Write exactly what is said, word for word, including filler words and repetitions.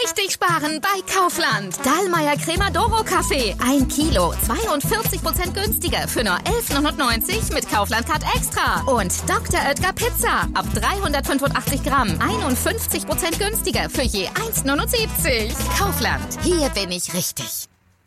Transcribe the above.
richtig sparen bei Kaufland. Dallmayr Crema Doro Kaffee. Ein Kilo, zweiundvierzig Prozent günstiger für nur elf neunundneunzig mit Kaufland Card Extra. Und Doktor Oetker Pizza. Ab dreihundertfünfundachtzig Gramm. einundfünfzig Prozent günstiger für je eins neunundsiebzig. Kaufland. Hier bin ich richtig.